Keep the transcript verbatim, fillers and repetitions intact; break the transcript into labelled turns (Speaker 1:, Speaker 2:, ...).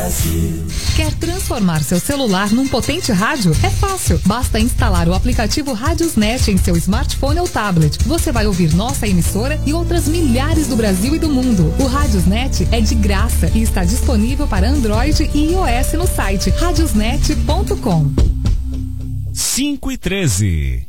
Speaker 1: Brasil.
Speaker 2: Quer transformar seu celular num potente rádio? É fácil. Basta instalar o aplicativo Radiosnet em seu smartphone ou tablet. Você vai ouvir nossa emissora e outras milhares do Brasil e do mundo. O Radiosnet é de graça e está disponível para Android e iOS no site radiosnet ponto com.
Speaker 3: cinco e treze.